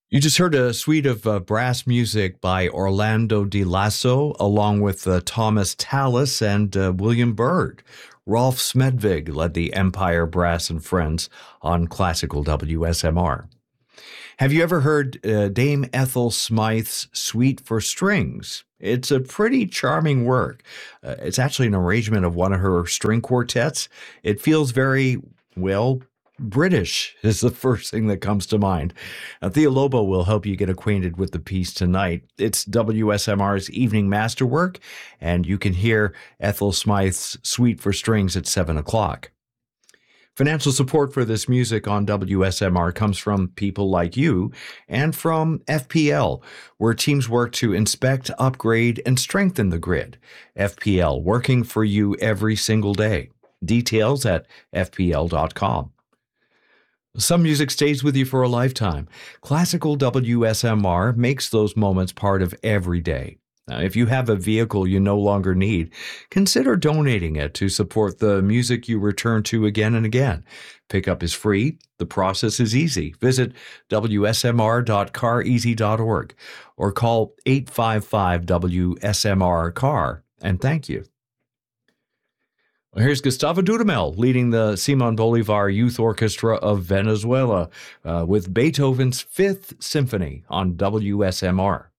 You just heard a suite of brass music by Orlando Di Lasso, along with Thomas Tallis and William Byrd. Rolf Smedvig led the Empire Brass and Friends on classical WSMR. Have you ever heard Dame Ethel Smythe's Suite for Strings? It's a pretty charming work. It's actually an arrangement of one of her string quartets. It feels very, well, British is the first thing that comes to mind. Thea Lobo will help you get acquainted with the piece tonight. It's WSMR's Evening Masterwork, and you can hear Ethel Smythe's Suite for Strings at 7 o'clock. Financial support for this music on WSMR comes from people like you and from FPL, where teams work to inspect, upgrade, and strengthen the grid. FPL, working for you every single day. Details at fpl.com. Some music stays with you for a lifetime. Classical WSMR makes those moments part of every day. Now, if you have a vehicle you no longer need, consider donating it to support the music you return to again and again. Pickup is free. The process is easy. Visit wsmr.careasy.org or call 855-WSMR-CAR and thank you. Well, here's Gustavo Dudamel leading the Simon Bolivar Youth Orchestra of Venezuela with Beethoven's Fifth Symphony on WSMR.